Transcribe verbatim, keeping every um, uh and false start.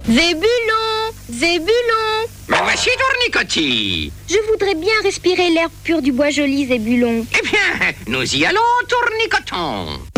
Zébulon, Zébulon. Me voici, Tournicotti. Je voudrais bien respirer l'air pur du bois joli, Zébulon. Eh bien, nous y allons, Tournicoton.